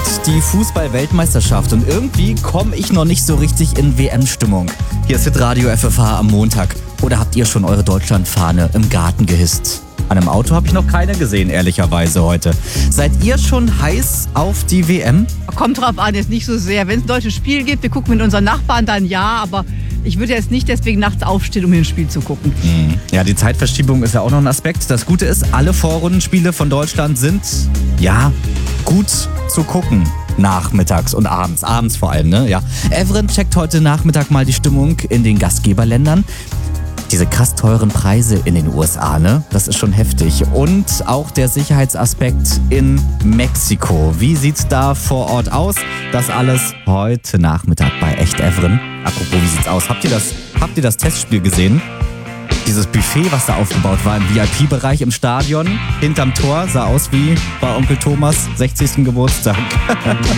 die Fußball-Weltmeisterschaft und irgendwie komme ich noch nicht so richtig in WM-Stimmung. Hier ist Hitradio FFH am Montag. Oder habt ihr schon eure Deutschlandfahne im Garten gehisst? An einem Auto habe ich noch keine gesehen, ehrlicherweise heute. Seid ihr schon heiß auf die WM? Kommt drauf an, jetzt nicht so sehr. Wenn es ein deutsches Spiel gibt, wir gucken mit unseren Nachbarn, dann ja, aber ich würde jetzt nicht deswegen nachts aufstehen, um hier ein Spiel zu gucken. Ja, die Zeitverschiebung ist ja auch noch ein Aspekt. Das Gute ist, alle Vorrundenspiele von Deutschland sind, ja, gut zu gucken. Nachmittags und abends vor allem, ne? Ja. Evren checkt heute Nachmittag mal die Stimmung in den Gastgeberländern. Diese krass teuren Preise in den USA, ne? Das ist schon heftig. Und auch der Sicherheitsaspekt in Mexiko. Wie sieht's da vor Ort aus? Das alles heute Nachmittag bei Echt Evren. Apropos, wie sieht's aus? Habt ihr das Testspiel gesehen? Dieses Buffet, was da aufgebaut war im VIP-Bereich im Stadion, hinterm Tor, sah aus wie bei Onkel Thomas 60. Geburtstag.